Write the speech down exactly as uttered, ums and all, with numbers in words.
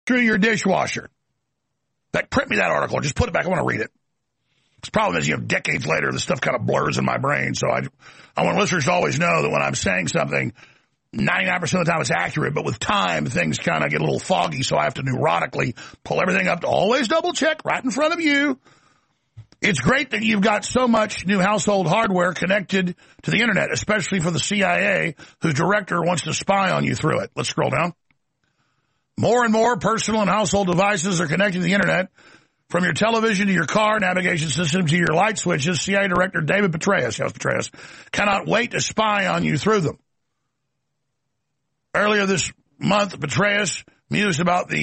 through your dishwasher. Like, print me that article. Just put it back. I want to read it. The problem is, you know, decades later, this stuff kind of blurs in my brain. So I, I want listeners to always know that when I'm saying something, ninety-nine percent of the time it's accurate, but with time, things kind of get a little foggy, so I have to neurotically pull everything up to always double check right in front of you. It's great that you've got so much new household hardware connected to the internet, especially for the C I A, whose director wants to spy on you through it. Let's scroll down. More and more personal and household devices are connected to the internet, from your television to your car navigation system to your light switches. C I A Director David Petraeus, House Petraeus, cannot wait to spy on you through them. Earlier this month, Petraeus mused about the